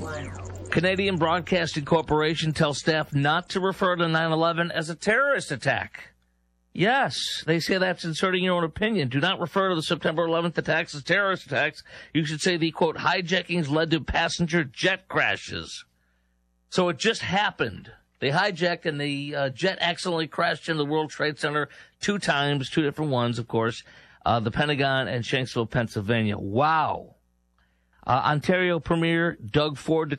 Canadian Broadcasting Corporation tells staff not to refer to 9/11 as a terrorist attack. Yes, they say that's inserting your own opinion. Do not refer to the September 11th attacks as terrorist attacks. You should say the, quote, hijackings led to passenger jet crashes. So it just happened. They hijacked and the jet accidentally crashed into the World Trade Center 2 times, 2 different ones, of course, the Pentagon and Shanksville, Pennsylvania. Wow. Ontario Premier Doug Ford